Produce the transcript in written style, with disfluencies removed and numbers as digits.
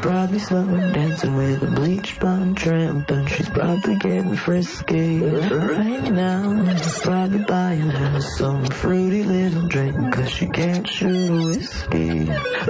probably slow dancing with a bleach blonde tramp, and she's probably getting frisky. Right now, she's probably buying her some fruity little drink, 'cause she can't shoot a whiskey.